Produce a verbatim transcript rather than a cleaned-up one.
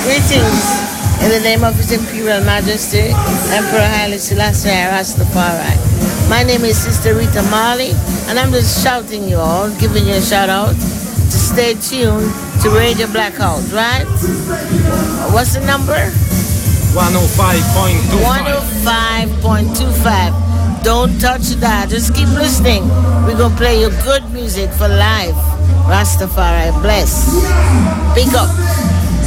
Greetings in the name of His Imperial Majesty, Emperor Haile Selassie Rastafari. My name is Sister Rita Marley, and I'm just shouting you all, giving you a shout out to stay tuned to Radio Blackout, right? What's the number? one oh five point two five. one oh five point two five. Don't touch that. Just keep listening. We're going to play you good music for life. Rastafari bless. Big up.